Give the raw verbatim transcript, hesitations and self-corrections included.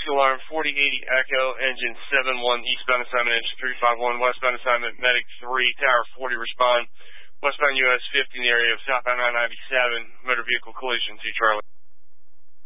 Rescue alarm forty eighty Echo, engine seven one, eastbound assignment, engine three five one, westbound assignment, medic three, tower forty, respond. Westbound U S fifty in the area of southbound I ninety-seven, motor vehicle collision, see Charlie.